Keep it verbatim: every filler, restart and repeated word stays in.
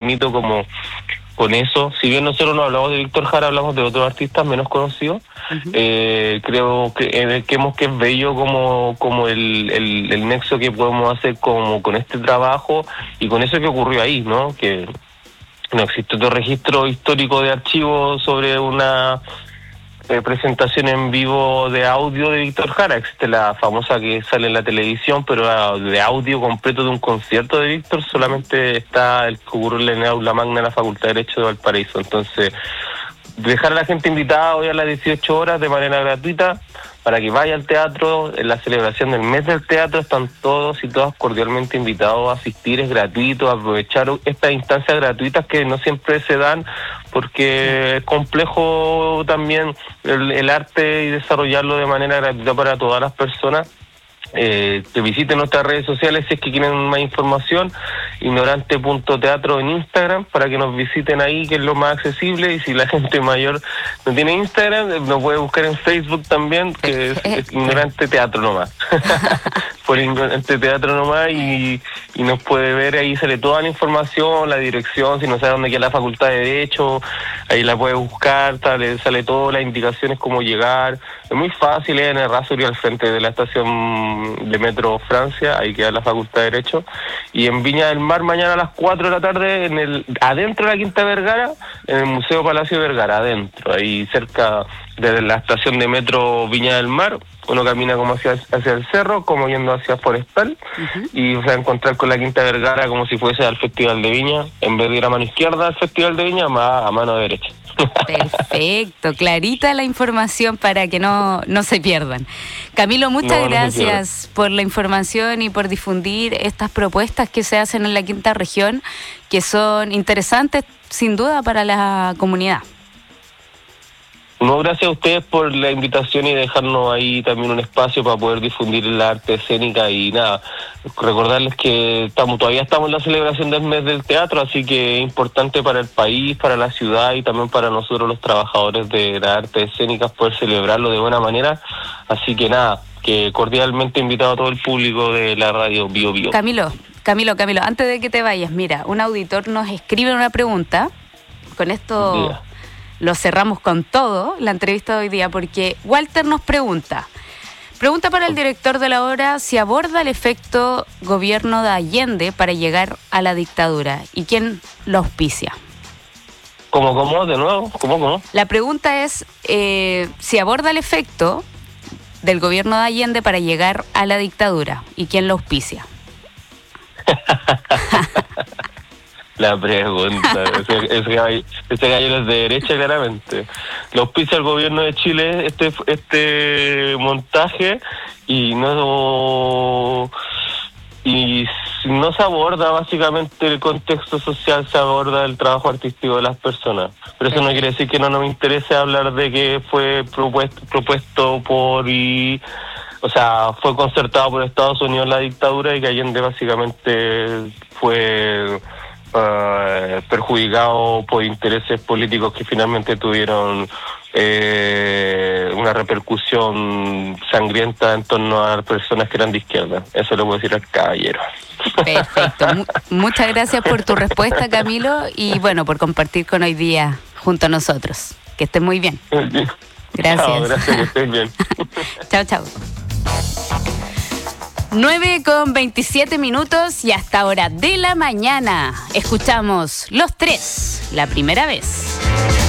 remito como con eso. Si bien nosotros no hablamos de Víctor Jara, hablamos de otros artistas menos conocidos. Uh-huh. eh, creo que eh, creemos que es bello como como el, el, el nexo que podemos hacer como con este trabajo y con eso que ocurrió ahí, ¿no? Que no existe otro registro histórico de archivos sobre una eh, presentación en vivo de audio de Víctor Jara. Existe la famosa que sale en la televisión, pero de audio completo de un concierto de Víctor solamente está el que ocurrió en el aula magna de la Facultad de Derecho de Valparaíso. Entonces, dejar a la gente invitada hoy a las dieciocho horas de manera gratuita para que vaya al teatro. En la celebración del mes del teatro están todos y todas cordialmente invitados a asistir, es gratuito, a aprovechar estas instancias gratuitas que no siempre se dan porque es complejo también el, el arte y desarrollarlo de manera gratuita para todas las personas. Eh, que visiten nuestras redes sociales si es que quieren más información, ignorante punto teatro en Instagram, para que nos visiten ahí, que es lo más accesible. Y si la gente mayor no tiene Instagram, nos puede buscar en Facebook también, que es, es ignorante teatro nomás. Por ignorante teatro nomás, y, y nos puede ver ahí, sale toda la información, la dirección, si no sabe dónde queda la Facultad de Derecho, ahí la puede buscar, sale, sale todas las indicaciones, cómo llegar. Es muy fácil, es en el Errázuriz, al frente de la estación de Metro Francia, ahí queda la Facultad de Derecho. Y en Viña del Mar, mañana a las cuatro de la tarde, en el adentro de la Quinta Vergara, en el Museo Palacio Vergara, adentro, ahí cerca de la estación de Metro Viña del Mar. Uno camina como hacia, hacia el cerro, como yendo hacia Forestal, uh-huh. y se va a encontrar con la Quinta Vergara como si fuese al Festival de Viña. En vez de ir a mano izquierda al Festival de Viña, más a mano derecha. Perfecto, clarita la información para que no, no se pierdan. Camilo, muchas no, gracias no por la información y por difundir estas propuestas que se hacen en la Quinta Región, que son interesantes sin duda para la comunidad. No, gracias a ustedes por la invitación y dejarnos ahí también un espacio para poder difundir la arte escénica. Y nada, recordarles que estamos todavía estamos en la celebración del mes del teatro, así que es importante para el país, para la ciudad y también para nosotros los trabajadores de las artes escénicas poder celebrarlo de buena manera. Así que nada, que cordialmente invitado a todo el público de la radio Bio Bio. Camilo, Camilo, Camilo, antes de que te vayas, mira, un auditor nos escribe una pregunta. Con esto... Yeah. Lo cerramos con todo, la entrevista de hoy día, porque Walter nos pregunta, pregunta para el director de la obra si aborda el efecto gobierno de Allende para llegar a la dictadura y quién lo auspicia. ¿Cómo, cómo? ¿De nuevo? ¿Cómo, cómo? La pregunta es eh, si aborda el efecto del gobierno de Allende para llegar a la dictadura y quién lo auspicia. La pregunta, ese, ese, gallo, ese gallo es de derecha claramente. Lo auspicia el gobierno de Chile este este montaje y no y no se aborda básicamente el contexto social, se aborda el trabajo artístico de las personas. Pero eso no quiere decir que no nos interese hablar de que fue propuesto, propuesto por y o sea, fue concertado por Estados Unidos la dictadura y que Allende básicamente fue Uh, perjudicado por intereses políticos que finalmente tuvieron eh, una repercusión sangrienta en torno a personas que eran de izquierda. Eso lo puedo decir al caballero. Perfecto. M- muchas gracias por tu respuesta, Camilo, y bueno, por compartir con hoy día junto a nosotros. Que estés muy bien. Gracias. Chao, gracias, que estés bien. Chao, chao. nueve con veintisiete minutos y hasta hora de la mañana escuchamos Los Tres, la primera vez.